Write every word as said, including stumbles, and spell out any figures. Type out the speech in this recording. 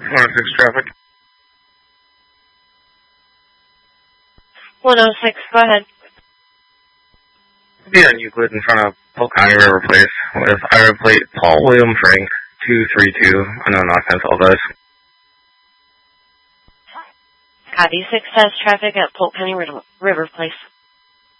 one oh six traffic. one oh six, go ahead. Be on Euclid in front of Polk County River Place with Ira plate Paul William Frank two three two, unknown occupants, all those. Copy, six has traffic at Polk County River Place.